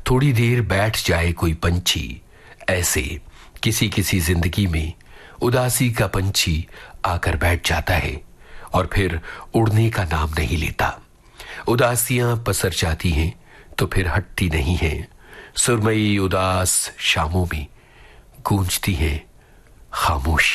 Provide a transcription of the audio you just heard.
थोड़ी देर बैठ जाए कोई पंछी, ऐसे किसी किसी जिंदगी में उदासी का पंछी आकर बैठ जाता है और फिर उड़ने का नाम नहीं लेता। उदासियां पसर जाती हैं तो फिर हटती नहीं हैं। सुरमई उदास शामों में गूंजती हैं खामोशी।